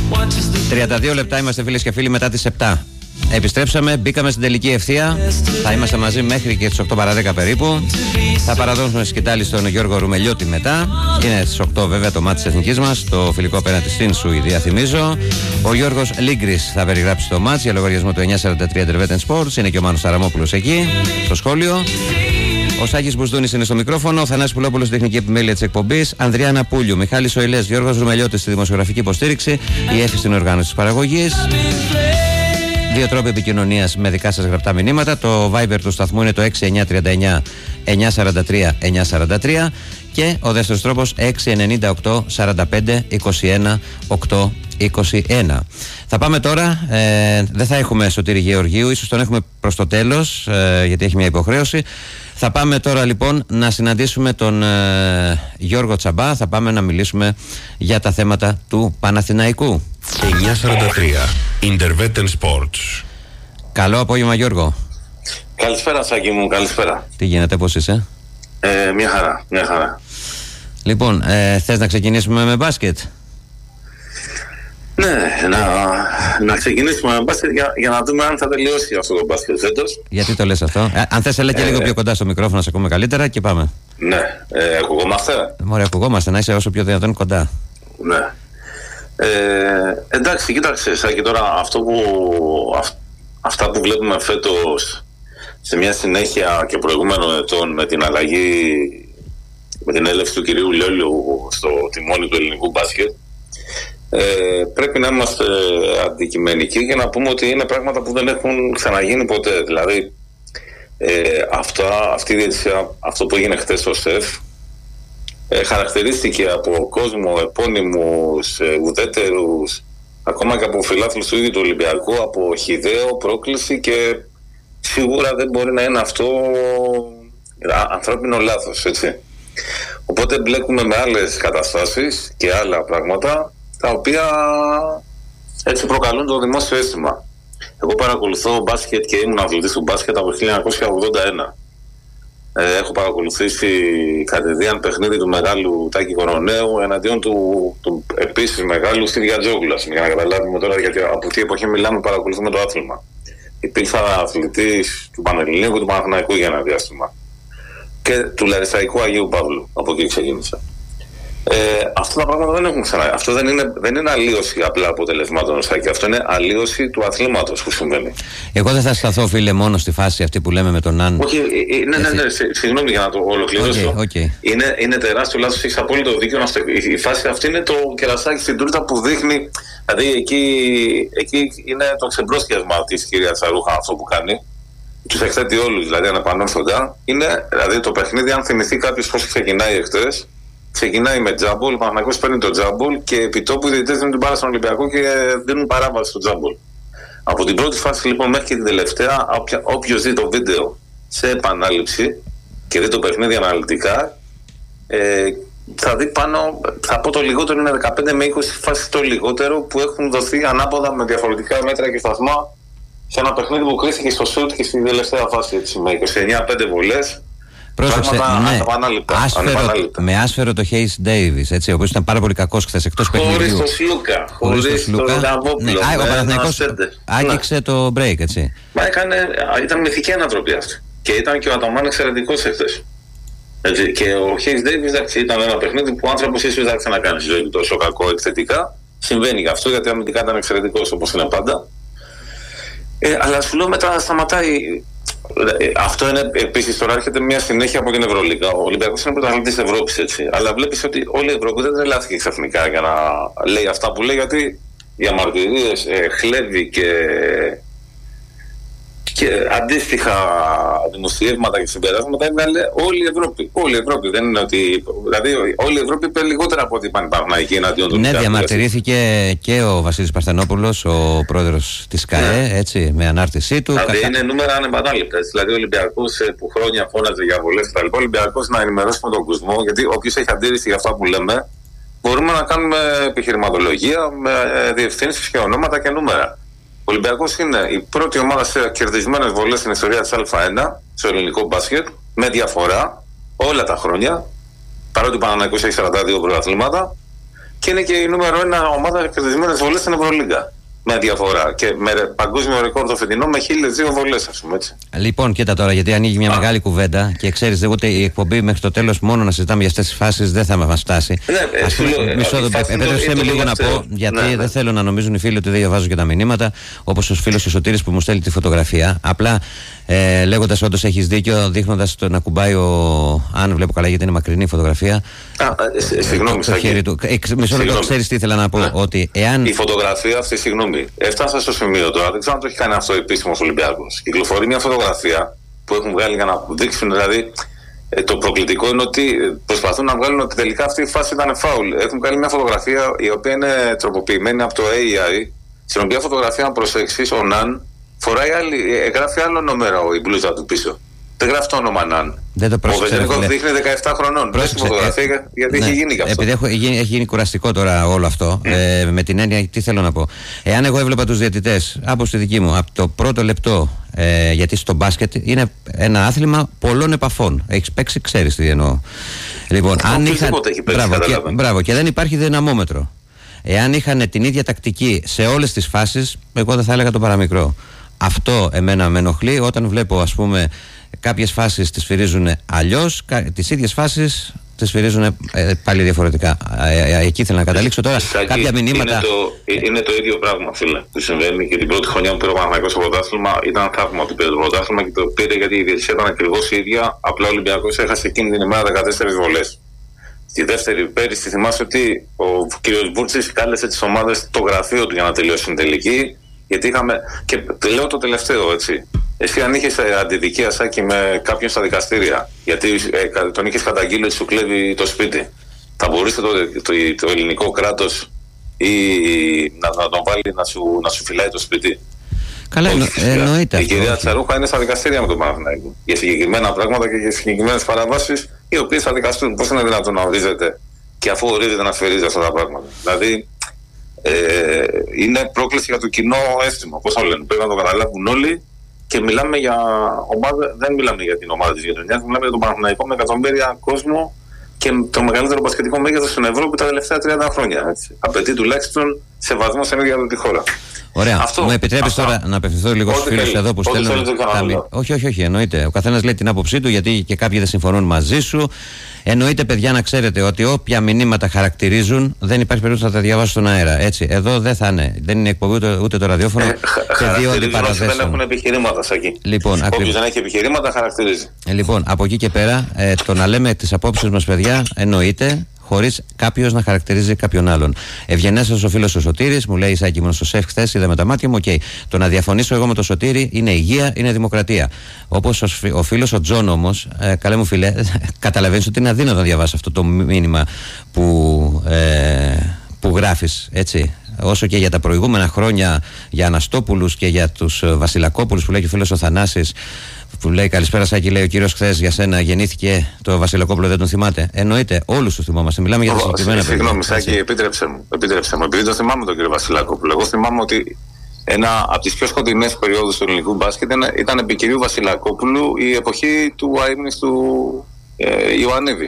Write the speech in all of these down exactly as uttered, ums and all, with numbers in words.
τριάντα δύο λεπτά είμαστε, φίλες και φίλοι, μετά τις επτά. Επιστρέψαμε, μπήκαμε στην τελική ευθεία. Θα είμαστε μαζί μέχρι και τις οκτώ παρά δέκα περίπου. Θα παραδώσουμε σκητάλη στον Γιώργο Ρουμελιώτη μετά. Είναι στις οκτώ βέβαια το μάτι της εθνικής μας, το φιλικό απέναντι στην Σουηδία, θυμίζω. Ο Γιώργος Λίγκρης θα περιγράψει το μάτς για λογαριασμό του εννιακόσια σαράντα τρία Intervetten Sports. Είναι και ο Μάνος Ταραμόπουλος εκεί, στο σχόλιο. Ο Σάκης Μπουσδούνης είναι στο μικρόφωνο, ο Θανάσης Πουλόπουλος στη τεχνική επιμέλεια της εκπομπής, Ανδριάννα Πούλιου, Μιχάλης Οηλές, Γιώργος Ρουμελιώτης στη δημοσιογραφική υποστήριξη, η Έφη στην οργάνωση της παραγωγής. Δύο τρόποι επικοινωνίας με δικά σας γραπτά μηνύματα. Το Viber του σταθμού είναι το έξι εννιά τρία εννιά εννιά τέσσερα τρία εννιά τέσσερα τρία και ο δεύτερος τρόπος έξι εννιά οκτώ σαράντα πέντε είκοσι ένα οκτακόσια είκοσι ένα. Θα πάμε τώρα, ε, δεν θα έχουμε Σωτήρη Γεωργίου, ίσως τον έχουμε προς το τέλος, ε, γιατί έχει μια υποχρέωση. Θα πάμε τώρα λοιπόν να συναντήσουμε τον ε, Γιώργο Τσαμπά. Θα πάμε να μιλήσουμε για τα θέματα του Παναθηναϊκού. εννιακόσια σαράντα τρία Intervetten Sports. Καλό απόγευμα, Γιώργο. Καλησπέρα, Σάκη μου, καλησπέρα. Τι γίνεται, πώς είσαι? Ε, μια χαρά, μια χαρά. Λοιπόν, ε, θες να ξεκινήσουμε με μπάσκετ? Ναι, να, να ξεκινήσουμε με μπάσκετ για, για να δούμε αν θα τελειώσει αυτό το μπάσκετ φέτος. Γιατί το λες αυτό? Ε, αν θες, έλα και ε, λίγο πιο κοντά στο μικρόφωνο να σε ακούμε καλύτερα και πάμε. Ναι, ε, ακουγόμαστε. Μωρέ, ακουγόμαστε, να είσαι όσο πιο δυνατόν κοντά. Ναι. Ε, εντάξει, κοίταξε, Σάκη, τώρα αυτό που, αυ, αυτά που βλέπουμε φέτος σε μια συνέχεια και προηγούμενων ετών με την αλλαγή, με την έλευση του κυρίου Λιόλιου στο τιμόνι του ελληνικού μπάσκετ, ε, πρέπει να είμαστε αντικειμενικοί και να πούμε ότι είναι πράγματα που δεν έχουν ξαναγίνει ποτέ. Δηλαδή, ε, αυτά, αυτή η διαιτησία, αυτό που έγινε χτες στο ΣΕΦ, ε, χαρακτηρίστηκε από κόσμο, επώνυμους, ε, ουδέτερους, ακόμα και από φιλάθλους του ίδιου του Ολυμπιακού, από χυδαίο πρόκληση, και σίγουρα δεν μπορεί να είναι αυτό ανθρώπινο λάθος, έτσι. Οπότε μπλέκουμε με άλλες καταστάσεις και άλλα πράγματα, τα οποία έτσι προκαλούν το δημόσιο αίσθημα. Εγώ παρακολουθώ μπάσκετ και ήμουν αθλητής του μπάσκετ από το χίλια εννιακόσια ογδόντα ένα. Ε, έχω παρακολουθήσει κατηδίαν παιχνίδι του μεγάλου Τάκη Κοροναίου εναντίον του, του επίσης μεγάλου Στυριατζόγλου, για να καταλάβουμε τώρα γιατί από τι εποχή μιλάμε, παρακολουθούμε το άθλημα. Υπήρξα αθλητής του Πανελληνίου και του Παναθηναϊκού για ένα διάστημα. Και του Λαρισαϊκού Αγίου Παύλου, από εκεί ξεκίνησα. Ε, αυτά τα πράγματα δεν έχουν ξανά. Αυτό δεν είναι, δεν είναι αλλίωση απλά αποτελεσμάτων, Σάκη. Αυτό είναι αλλίωση του αθλήματος που συμβαίνει. Εγώ δεν θα σταθώ, φίλε, μόνο στη φάση αυτή που λέμε με τον Άν. Όχι, ναι, ναι, ναι, ναι, συγγνώμη για να το ολοκληρώσω. Okay, okay. Είναι, είναι τεράστιο λάθος, έχεις απόλυτο δίκιο. Να στε... Η φάση αυτή είναι το κερασάκι στην τούρτα που δείχνει. Δηλαδή εκεί, εκεί είναι το ξεμπρόσκιασμα της κυρίας Τσαρούχα αυτό που κάνει. Τους εκθέτει όλους, δηλαδή ανεπανόρθωτα. Είναι, δηλαδή το παιχνίδι, αν θυμηθεί κάποιος πώς ξεκινάει εχθές. Ξεκινάει με τζάμπολ, ο Παναθηναϊκός παίρνει το τζάμπολ και επί τόπου οι διαιτητές δίνουν την μπάλα στον Ολυμπιακό και δίνουν παράβαση στο τζάμπολ. Από την πρώτη φάση λοιπόν μέχρι και την τελευταία, όποιος δει το βίντεο σε επανάληψη και δει το παιχνίδι αναλυτικά, ε, θα δει πάνω, θα πω το λιγότερο είναι δεκαπέντε με είκοσι φάσεις το λιγότερο που έχουν δοθεί ανάποδα με διαφορετικά μέτρα και σταθμά σε ένα παιχνίδι που κρίθηκε στο σουτ και στην τελευταία φάση, έτσι, με είκοσι εννιά πέντε βολές. Πρόσεξε, ναι, άσφαιρο, με άσφαιρο το Hayes Davis, έτσι, ο οποίος ήταν πάρα πολύ κακός χθες εκτός παιχνιδιού. Χωρίς το Σλούκα, χωρίς το Λαβόπουλο. Ναι, ο Παναθηναϊκός άγγιξε το break, έτσι. Μα έκανε, ήταν μυθική ανατροπή αυτή. Και ήταν και ο Αταμάν εξαιρετικός εχθές. Έτσι, και ο Hayes Davis, εντάξει, ήταν ένα παιχνίδι που ο άνθρωπος ίσως δεν θα ξανακάνει στη ζωή του τόσο κακό εκθετικά. Συμβαίνει γι' αυτό, γιατί αμυντικά ήταν εξαιρετικός όπως είναι πάντα. Ε, αλλά σου λέω μετά σταματάει. Αυτό είναι επίσης, τώρα έρχεται μια συνέχεια από την Ευρωλίγα. Ο Ολυμπιακός είναι πρωταθλητής Ευρώπης, έτσι. Αλλά βλέπεις ότι όλη η Ευρώπη δεν τρελάθηκε ξαφνικά για να λέει αυτά που λέει, γιατί διαμαρτυρίες, ε, χλέβη και, και αντίστοιχα δημοσιεύματα και συμπεράσματα έβγαλε όλη η Ευρώπη. Όλη η Ευρώπη. Δεν είναι ότι. Δηλαδή, όλη η Ευρώπη είπε λιγότερα από ό,τι είπαν οι Παναθηναϊκοί εναντίον του. Ναι, διαμαρτυρήθηκε και ο Βασίλης Παρθενόπουλος, ο πρόεδρος της ΚΑΕ, ναι, έτσι, με ανάρτησή του. Δηλαδή, κατα... είναι νούμερα ανεπανάληπτα. Δηλαδή, ο Ολυμπιακός που χρόνια φώναζε για βολές κτλ. Ο Ολυμπιακός να ενημερώσουμε τον κόσμο, γιατί όποιος έχει αντίρρηση για αυτά που λέμε, μπορούμε να κάνουμε επιχειρηματολογία με διευθύνσεις και ονόματα και νούμερα. Ο Ολυμπιακός είναι η πρώτη ομάδα σε κερδισμένες βολές στην ιστορία της Α1 στο ελληνικό μπάσκετ, με διαφορά όλα τα χρόνια, παρότι ο Παναθηναϊκός έχει σαράντα δύο πρωταθλήματα, και είναι και η νούμερο ένα ομάδα κερδισμένες βολές στην Ευρωλίγκα. Με διαφορά και με παγκόσμιο ρεκόρ το φετινό με χίλιες δύο βολές, ας πούμε έτσι. Λοιπόν, κοίτα τώρα, γιατί ανοίγει μια Α. μεγάλη κουβέντα και ξέρεις, ούτε η εκπομπή μέχρι το τέλος μόνο να συζητάμε για αυτές τις φάσεις δεν θα μας φτάσει. Ναι, ας πούμε, ε, μισό δω, επέτρεψέ με λίγο να πω, γιατί ναι, ναι. δεν θέλω να νομίζουν οι φίλοι ότι δεν διαβάζω και τα μηνύματα, όπως ο φίλος ο Σωτήρης που μου στέλνει τη φωτογραφία. Απλά ε, λέγοντας όντως έχεις δίκιο, δείχνοντας το να κουμπάει ο. Αν βλέπω καλά, γιατί είναι μακρινή η φωτογραφία. Α, ε, συγγνώμη, το χέρι του. Ε, μισό λεπτό, ξέρεις τι ήθελα να πω. Ναι. Ότι εάν... Η φωτογραφία αυτή, συγγνώμη, έφτασα στο σημείο τώρα, δεν ξέρω αν το έχει κάνει αυτό επίσημος Ολυμπιακός. Κυκλοφορεί μια φωτογραφία που έχουν βγάλει για να δείξουν, δηλαδή ε, το προκλητικό είναι ότι προσπαθούν να βγάλουν ότι τελικά αυτή η φάση ήταν φάουλ. Έχουν βγάλει μια φωτογραφία η οποία είναι τροποποιημένη από το έι άι, στην οποία φωτογραφία, αν προσέξεις, ο Ναν φοράει άλλη, γράφει άλλο νούμερο η μπλούζα του πίσω. Δεν γράφει το όνομα Ναν. Δεν το ο Βεζένικοφ δείχνει δεκαεπτά χρονών. Πρόσεξε, φωτογραφία, ε, γιατί ναι, έχει γίνει και αυτό. Επειδή έχω, έχει, έχει γίνει κουραστικό τώρα όλο αυτό, mm. ε, με την έννοια, τι θέλω να πω. Εάν εγώ έβλεπα τους διαιτητές, από στη δική μου, από το πρώτο λεπτό, ε, γιατί στο μπάσκετ είναι ένα άθλημα πολλών επαφών. Έχεις παίξει, ξέρεις τι εννοώ. Λοιπόν, αν είχαν. Μπράβο και, μπράβο, και δεν υπάρχει δυναμόμετρο. Εάν είχαν την ίδια τακτική σε όλες τις φάσεις, εγώ δεν θα έλεγα το παραμικρό. Αυτό εμένα με ενοχλεί όταν βλέπω, ας πούμε, κάποιες φάσεις τις σφυρίζουν αλλιώς, τις ίδιες φάσεις τις σφυρίζουν ε, πάλι διαφορετικά. Ε, ε, εκεί ήθελα να καταλήξω τώρα. Σάκη, κάποια μηνύματα. Είναι το, είναι το ίδιο πράγμα, φίλε, που συμβαίνει και την πρώτη χρονιά που πήρε ο Παναθηναϊκός στο πρωτάθλημα. Ήταν θαύμα ότι πήρε το πρωτάθλημα και το πήρε γιατί η διαιτησία ήταν ακριβώς η ίδια. Απλά ο Ολυμπιακός έχασε εκείνη την ημέρα δεκατέσσερις βολές. Στη δεύτερη πέρυσι θυμάσαι ότι ο κ. Μπούρτσης κάλεσε τις ομάδες το γραφείο του για να τελειώσει την τελική. Γιατί είχαμε. Και λέω το τελευταίο, έτσι. Εσύ αν είχες αντιδικία, Σάκη, με κάποιον στα δικαστήρια, γιατί ε, τον είχες καταγγείλει ότι σου κλέβει το σπίτι, θα μπορούσε το, το, το ελληνικό κράτος ή να, να τον βάλει να σου, να σου φυλάει το σπίτι? Καλά, εννο, εννοείται. Η κυρία Τσαρούχα είναι στα δικαστήρια με τον Παναθηναϊκό για συγκεκριμένα πράγματα και για συγκεκριμένες παραβάσεις, οι οποίες θα δικαστούν. Πώς είναι δυνατόν να ορίζεται και αφού ορίζεται να σφαιρίζει αυτά τα πράγματα? Δηλαδή, ε, είναι πρόκληση για το κοινό αίσθημα. Πώς θα λένε, πρέπει να το καταλάβουν όλοι. Και μιλάμε για ομάδα, δεν μιλάμε για την ομάδα της γειτονιάς, μιλάμε για τον Παναθηναϊκό με εκατομμύρια κόσμο και το μεγαλύτερο μπασκετικό μέγεθος στην Ευρώπη τα τελευταία τριάντα χρόνια. Έτσι. Απαιτεί τουλάχιστον σεβασμό σε μια τη χώρα. Ωραία. Αυτό, μου επιτρέπεις τώρα να απευθυνθώ λίγο στους φίλους εδώ που στέλνουν. Όχι, όχι, όχι, εννοείται. Ο καθένας λέει την άποψή του, γιατί και κάποιοι δεν συμφωνούν μαζί σου. Εννοείται, παιδιά, να ξέρετε ότι όποια μηνύματα χαρακτηρίζουν δεν υπάρχει περίπτωση να τα διαβάσω στον αέρα. Έτσι. Εδώ δεν θα είναι. Δεν είναι εκπομπή ούτε, ούτε το ραδιόφωνο. Ε, και δύο αντιπαραθέσεων. Δεν έχουν επιχειρήματα, Σάκη. Λοιπόν, όποιος δεν έχει επιχειρήματα χαρακτηρίζει. Ε, λοιπόν, από εκεί και πέρα, ε, το να λέμε τις απόψεις μας, παιδιά, εννοείται, χωρίς κάποιος να χαρακτηρίζει κάποιον άλλον. Ευγενέστατος ο φίλος ο Σωτήρης, μου λέει Σάκη, ήμουν στο ΣΕΦ χθες, είδα με τα μάτια μου. Okay. Το να διαφωνήσω εγώ με τον Σωτήρη είναι υγεία, είναι δημοκρατία. Όπως ο, ο φίλος ο Τζον όμως, ε, καλέ μου φίλε, καταλαβαίνεις ότι είναι αδύνατο να διαβάσει αυτό το μήνυμα που, ε, που γράφεις, έτσι. Όσο και για τα προηγούμενα χρόνια, για Αναστόπουλους και για τους Βασιλακόπουλους που λέει και ο φίλος ο Θανάσης, που λέει καλησπέρα Σάκη, λέει ο κύριος χθες για σένα γεννήθηκε το Βασιλακόπουλο, δεν τον θυμάται? Εννοείται, όλους τους θυμόμαστε. Μιλάμε για τα συγκεκριμένα παιδιά. Συγγνώμη, Σάκη, επίτρεψε μου, επίτρεψε μου. Επειδή το θυμάμαι τον κύριο Βασιλακόπουλο, εγώ θυμάμαι ότι ένα από τις πιο σκοτεινές περιόδους του ελληνικού μπάσκετ ήταν, ήταν επί κυρίου Βασιλακόπουλου η εποχή του αείμνης του ε, Ιωαννίδη.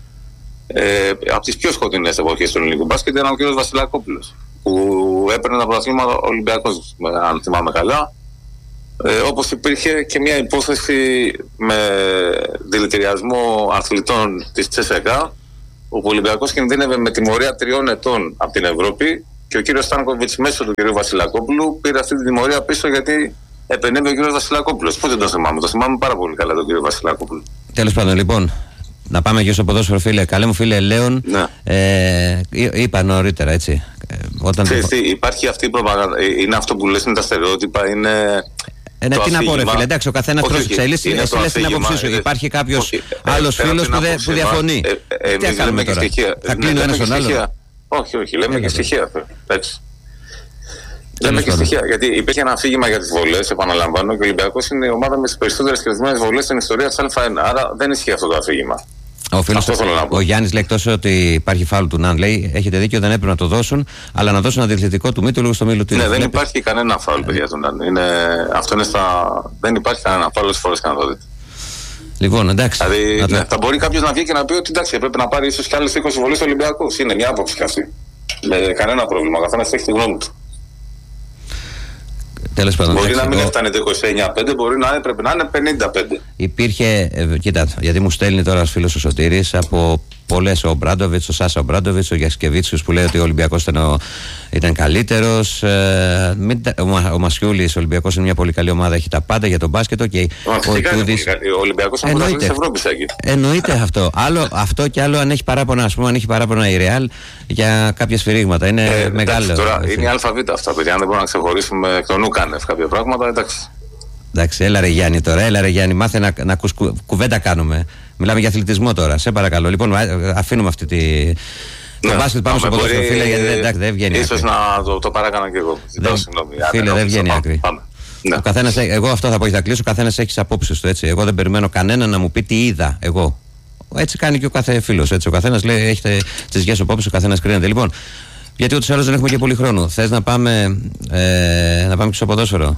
Ε, από τις πιο σκοτεινές εποχές του ελληνικού μπάσκετ ήταν ο κύριος Βασιλακόπουλος, που έπαιρνε τα πρωταθλήματα Ολυμπιακός, αν θυμάμαι καλά. Ε, όπως υπήρχε και μια υπόθεση με δηλητηριασμό αθλητών της Τσέσσεκα, όπου ο Ολυμπιακός κινδύνευε με τιμωρία τριών ετών από την Ευρώπη και ο κύριος Στάνκοβιτς μέσω του κύριου Βασιλακόπουλου πήρε αυτή τη τιμωρία πίσω γιατί επενέβη ο κύριος Βασιλακόπουλος. Πώς δεν το θυμάμαι? Το θυμάμαι πάρα πολύ καλά τον κύριο Βασιλακόπουλο. Τέλος πάντων, λοιπόν, να πάμε και στο ποδόσφαιρο, φίλε. Καλέ μου φίλε Λέων, ναι. ε, είπα νωρίτερα, έτσι. Ε, όταν Ξέρεις τι, υπάρχει αυτή η προπαγάνδα. Είναι αυτό που λες, είναι τα στερεότυπα, είναι. Ε, ναι, τι να πω, ρε φίλε, εντάξει, ο καθένας τρως εξελίσσει, εσύ λες την άποψή σου. Υπάρχει κάποιος άλλος φίλος που, δε, που διαφωνεί. Ε, ε, τι θα κάνουμε τώρα? Θα κλείνει ο ένας τον άλλο? Όχι, όχι, λέμε και στοιχεία. Έτσι. Λέμε και στοιχεία. Γιατί υπήρχε ένα αφήγημα για τις βολές, επαναλαμβάνω, και ο Ολυμπιακός είναι η ομάδα με τις περισσότερες κερδισμένες βολές στην ιστορία της Α1. Άρα δεν ισχύει αυτό το αφήγημα. Ο φίλος ο, ο Γιάννης λέει, εκτός ότι υπάρχει φάουλ του Ναν, λέει, έχετε δίκιο, δεν έπρεπε να το δώσουν, αλλά να δώσουν αντιθετικό του Μήτου στο Μήλου του. Ναι, δεν βλέπει. Υπάρχει κανένα φάουλ, παιδιά, του Ναν. Είναι, αυτό είναι στα. Δεν υπάρχει κανένα φάουλ, όσες φορές και να το δείτε. Λοιπόν, εντάξει. Δηλαδή, ναι, θα μπορεί κάποιος να βγει και να πει ότι εντάξει, έπρεπε να πάρει ίσως και άλλες είκοσι βολές Ολυμπιακούς. Είναι μια άποψη και αυτή. Με κανένα πρόβλημα. Ο καθένας έχει τη γνώμη του. Τέλος πάντων, μπορεί εντάξει, να μην εγώ... έφτανε το είκοσι εννιά πέντε, μπορεί να έπρεπε να είναι πενήντα πέντε. Υπήρχε, ε, κοίτα, γιατί μου στέλνει τώρα ο φίλος ο Σωτήρης από πολλές, ο Μπράντοβιτς, ο Σάσα ο Μπράντοβιτς, ο Γιασκεβίτσιος που λέει ότι ο Ολυμπιακός ήταν, ο, ήταν καλύτερος. Ε, μην, ο, ο Μασιούλης, ο Ολυμπιακός είναι μια πολύ καλή ομάδα, έχει τα πάντα για τον μπάσκετο. Και ο, ο, Ιτούδης, ο Ολυμπιακός είναι πρωταθλητής της Ευρώπης. Εννοείται αυτό. Άλλο, αυτό και άλλο αν έχει παράπονα, ας πούμε, αν έχει παράπονα η Ρεάλ για κάποια σφυρίγματα. Είναι ε, μεγάλο. Εντάξει, τώρα είναι η ΑΒ αυτά, παιδιά. Αν δεν μπορούμε να ξεχωρίσουμε εκ των Ούκανευ κάποια πράγματα, εντάξει. Εντάξει, έλα ρε Γιάννη τώρα, έλα ρε Γιάννη, μάθε να, να ακούς κου, κουβέντα κάνουμε. Μιλάμε για αθλητισμό τώρα, σε παρακαλώ. Λοιπόν, αφήνουμε αυτή τη... Ναι, το μπάσκετ πάμε στο ποδόσφαιρο, φίλε, γιατί δεν, εντάξει, δεν βγαίνει ίσως άκρη. να το, το παράκανα και εγώ. Δεν, φίλε, δεν βγαίνει άκρη. Ναι. Ο καθένας, εγώ αυτό θα πω, θα κλείσω, ο καθένας έχει τις απόψεις του, έτσι. Εγώ δεν περιμένω κανένα να μου πει τι είδα εγώ. Έτσι κάνει και ο κάθε φίλος, έτσι. Ο καθένας λέει, έχετε τις δικές απόψεις, ο καθένας κρίνεται. Λοιπόν, γιατί ούτως ή άλλως δεν έχουμε και πολύ χρόνο. Θες να πάμε, ε, να πάμε και στο ποδόσφαιρο?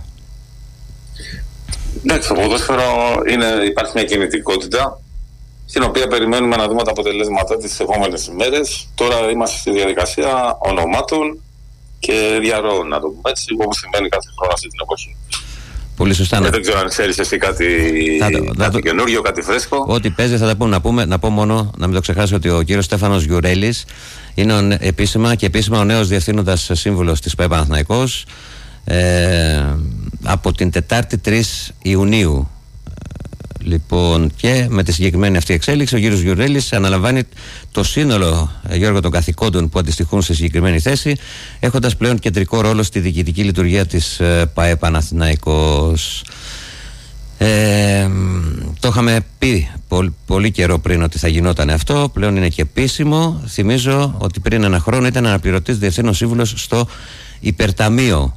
Εντάξει, στο ποδόσφαιρο είναι, υπάρχει μια κινητικότητα στην οποία περιμένουμε να δούμε τα αποτελέσματα τις επόμενες ημέρες. Τώρα είμαστε στη διαδικασία ονομάτων και διαρροών, να το πούμε έτσι, όπως συμβαίνει κάθε χρόνο αυτή την εποχή. Πολύ σωστά. Και δεν ξέρω αν ξέρεις εσύ κάτι, το, κάτι το, καινούριο, κάτι φρέσκο. Ό,τι παίζει θα τα πούμε. Να, πούμε. να πω μόνο, να μην το ξεχάσω, ότι ο κύριος Στέφανος Γιουρέλης είναι ο, επίσημα και επίσημα ο νέος διευθύνοντας σύμβουλος της ΠΑΕ Παναθηναϊκός ε, από την Τετάρτη τρεις Ιουνίου. Λοιπόν, και με τη συγκεκριμένη αυτή εξέλιξη ο κύριος Γιουρέλης αναλαμβάνει το σύνολο, Γιώργο, των καθηκόντων που αντιστοιχούν σε συγκεκριμένη θέση, έχοντας πλέον κεντρικό ρόλο στη διοικητική λειτουργία της ΠΑΕ Παναθηναϊκός. Ε, το είχαμε πει πολύ, πολύ καιρό πριν ότι θα γινόταν αυτό, πλέον είναι και επίσημο. Θυμίζω ότι πριν ένα χρόνο ήταν αναπληρωτής διευθύνων σύμβουλος στο Υπερταμείο.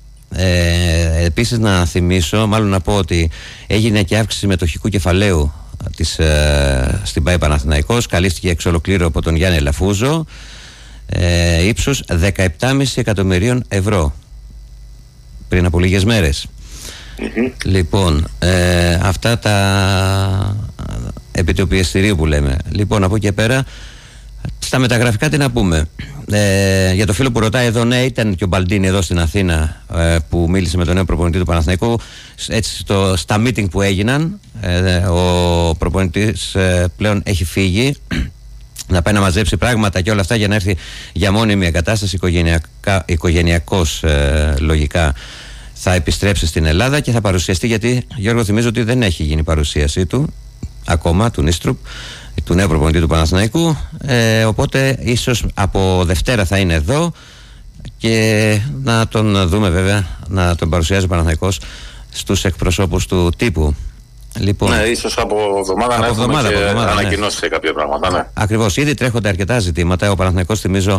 Ε, επίσης να θυμίσω, μάλλον να πω ότι έγινε και αύξηση μετοχικού κεφαλαίου της, ε, στην ΠΑΕ Παναθηναϊκός, καλύφθηκε εξ ολοκλήρου από τον Γιάννη Λαφούζο, ε, ύψους δεκαεπτά κόμμα πέντε εκατομμυρίων ευρώ πριν από λίγες μέρες. Mm-hmm. Λοιπόν, ε, αυτά τα επί του πιεστηρίου που λέμε. Λοιπόν, από εκεί και πέρα στα μεταγραφικά τι να πούμε. Ε, για το φίλο που ρωτάει εδώ, ναι, ήταν και ο Μπαλντίνη εδώ στην Αθήνα ε, που μίλησε με τον νέο προπονητή του Παναθηναϊκού. Έτσι, στο, στα meeting που έγιναν, ε, ο προπονητής ε, πλέον έχει φύγει να πάει να μαζέψει πράγματα και όλα αυτά για να έρθει για μόνιμη εγκατάσταση, οικογενειακός ε, λογικά θα επιστρέψει στην Ελλάδα και θα παρουσιαστεί, γιατί Γιώργο θυμίζω ότι δεν έχει γίνει παρουσίασή του ακόμα, του Νίστρουπ, του νέου προπονητή του Παναθηναϊκού, ε, οπότε ίσως από Δευτέρα θα είναι εδώ και να τον δούμε βέβαια να τον παρουσιάζει ο Παναθηναϊκός στους εκπροσώπους του τύπου. Λοιπόν, ναι, ίσως από εβδομάδα να έχουμε και ανακοινώσει σε κάποια πράγματα, ναι. Ακριβώς, ήδη τρέχονται αρκετά ζητήματα. Ο Παναθηναϊκός θυμίζω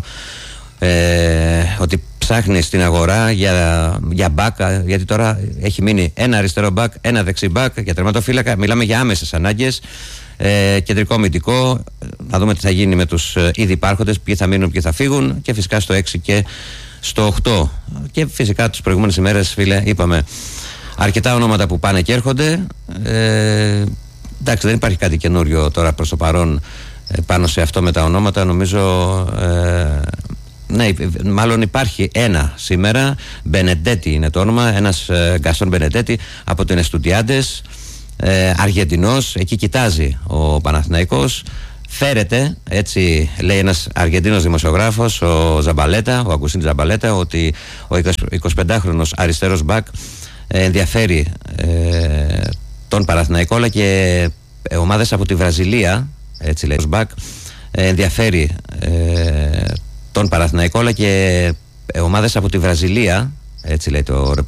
ε, ότι ψάχνει στην αγορά για, για μπακ, γιατί τώρα έχει μείνει ένα αριστερό μπακ, ένα δεξί μπακ, για τερματοφύλακα. Μιλάμε για άμεσες ανάγκες. Ε, κεντρικό αμυντικό, να δούμε τι θα γίνει με τους ε, ήδη υπάρχοντες, ποιοι θα μείνουν, ποιοι θα φύγουν, και φυσικά στο έξι και στο οκτώ. Και φυσικά τις προηγούμενες ημέρες, φίλε, είπαμε αρκετά ονόματα που πάνε και έρχονται. Ε, εντάξει, δεν υπάρχει κάτι καινούριο τώρα προς το παρόν ε, πάνω σε αυτό με τα ονόματα. Νομίζω ε, ναι, μάλλον υπάρχει ένα σήμερα, Μπενεντέτη είναι το όνομα, ένας ε, Γκαστόν Μπενεντέτη από την Εστουντιάντες, ε, Αργεντινός. Εκεί κοιτάζει ο Παναθηναϊκός, φέρεται, έτσι λέει ένας Αργεντίνος δημοσιογράφος, ο Ζαμπαλέτα, ο Αγκουστίν Ζαμπαλέτα, ότι ο εικοσιπεντάχρονος αριστερός μπακ ε, ενδιαφέρει ε, τον Παναθηναϊκό, αλλά και ε, ομάδες από τη Βραζιλία, έτσι λέει ο μπακ, ε, ενδιαφέρει ε, τον Παναθηναϊκό, αλλά και ε, ομάδες από τη Βραζιλία, έτσι λέει το